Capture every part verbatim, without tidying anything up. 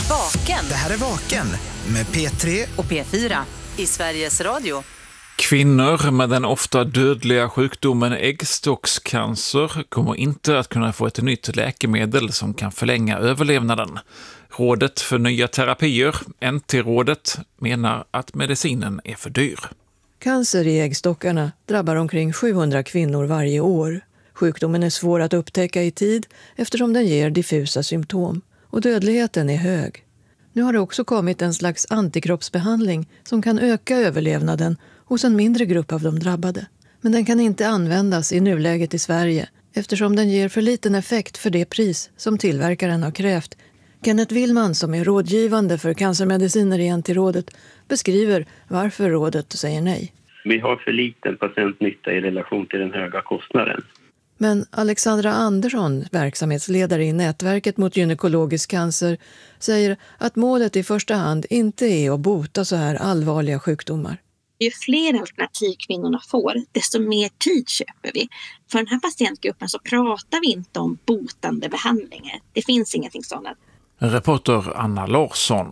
Vaken. Det här är Vaken med P tre och P fyra i Sveriges Radio. Kvinnor med den ofta dödliga sjukdomen äggstockscancer kommer inte att kunna få ett nytt läkemedel som kan förlänga överlevnaden. Rådet för nya terapier, N T-rådet, menar att medicinen är för dyr. Cancer i äggstockarna drabbar omkring sjuhundra kvinnor varje år. Sjukdomen är svår att upptäcka i tid eftersom den ger diffusa symptom och dödligheten är hög. Nu har det också kommit en slags antikroppsbehandling som kan öka överlevnaden hos en mindre grupp av de drabbade. Men den kan inte användas i nuläget i Sverige eftersom den ger för liten effekt för det pris som tillverkaren har krävt. Kenneth Willman, som är rådgivande för cancermediciner i N T-rådet, beskriver varför rådet säger nej. Vi har för liten patientnytta i relation till den höga kostnaden. Men Alexandra Andersson, verksamhetsledare i nätverket mot gynekologisk cancer, säger att målet i första hand inte är att bota så här allvarliga sjukdomar. Ju fler alternativ kvinnorna får, desto mer tid köper vi. För den här patientgruppen så pratar vi inte om botande behandlingar. Det finns ingenting sådant. Reporter Anna Larsson.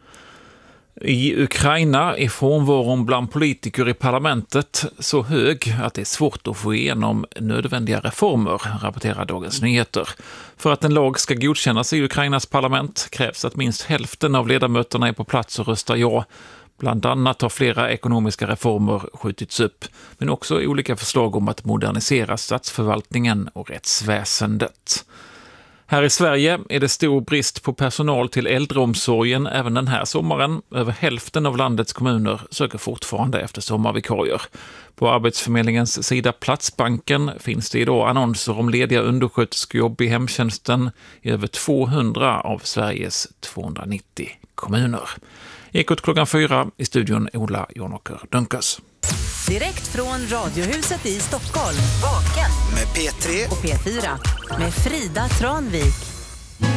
I Ukraina är frånvaron bland politiker i parlamentet så hög att det är svårt att få igenom nödvändiga reformer, rapporterar Dagens Nyheter. För att en lag ska godkännas i Ukrainas parlament krävs att minst hälften av ledamöterna är på plats och röstar ja. Bland annat har flera ekonomiska reformer skjutits upp, men också olika förslag om att modernisera statsförvaltningen och rättsväsendet. Här i Sverige är det stor brist på personal till äldreomsorgen även den här sommaren. Över hälften av landets kommuner söker fortfarande efter sommarvikarier. På Arbetsförmedlingens sida Platsbanken finns det idag annonser om lediga undersköterskejobb i hemtjänsten i över tvåhundra av Sveriges tvåhundranittio kommuner. Ekot klockan fyra, i studion Ola Jonåker Dunkers. Direkt från Radiohuset i Stockholm. Vaken med P tre och P fyra med Frida Tranvik.